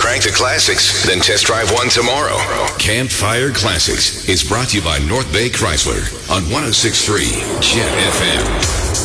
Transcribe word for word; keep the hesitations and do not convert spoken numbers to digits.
crank the classics, then test drive one tomorrow. Campfire Classics is brought to you by North Bay Chrysler on one oh six point three Jet F M.